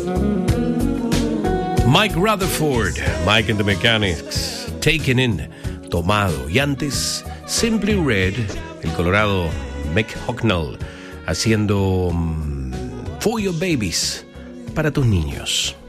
Mike Rutherford, Mike and the Mechanics, Taken In, Tomado. Y antes, Simply Red, el colorado Mick Hucknall, haciendo For Your Babies, para tus niños.